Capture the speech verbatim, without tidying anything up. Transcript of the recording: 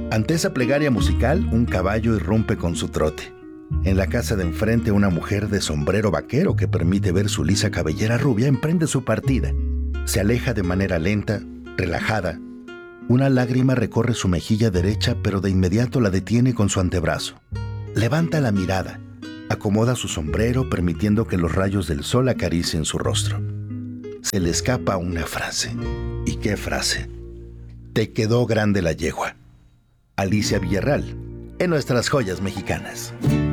Ante esa plegaria musical, un caballo irrumpe con su trote. En la casa de enfrente, una mujer de sombrero vaquero que permite ver su lisa cabellera rubia emprende su partida. Se aleja de manera lenta, relajada. Una lágrima recorre su mejilla derecha, pero de inmediato la detiene con su antebrazo. Levanta la mirada, acomoda su sombrero permitiendo que los rayos del sol acaricien su rostro. Se le escapa una frase. ¿Y qué frase? Te quedó grande la yegua. Alicia Villarreal, en Nuestras Joyas Mexicanas.